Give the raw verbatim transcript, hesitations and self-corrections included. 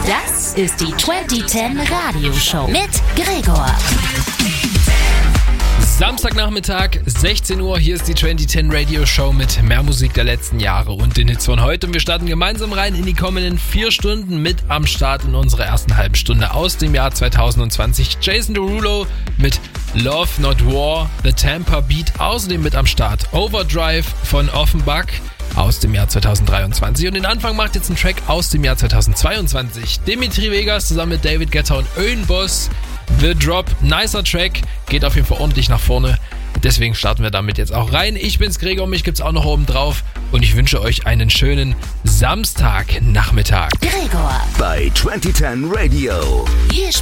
Das ist die zwanzig zehn Radioshow mit Gregor. Samstagnachmittag, sechzehn Uhr, hier ist die zwanzig zehn Radio Show mit mehr Musik der letzten Jahre und den Hits von heute. Und wir starten gemeinsam rein in die kommenden vier Stunden mit am Start in unserer ersten halben Stunde aus dem Jahr zwanzig zwanzig. Jason Derulo mit Love Not War, The Tampa Beat, außerdem mit am Start Overdrive von Offenbach aus dem Jahr zwanzig dreiundzwanzig. Und den Anfang macht jetzt ein Track aus dem Jahr zwanzig zweiundzwanzig. Dimitri Vegas zusammen mit David Guetta und Öhnboss. The Drop, nicer Track, geht auf jeden Fall ordentlich nach vorne. Deswegen starten wir damit jetzt auch rein. Ich bin's Gregor, mich gibt's auch noch oben drauf. Und ich wünsche euch einen schönen Samstagnachmittag. Gregor bei zwanzig zehn Radio. Hier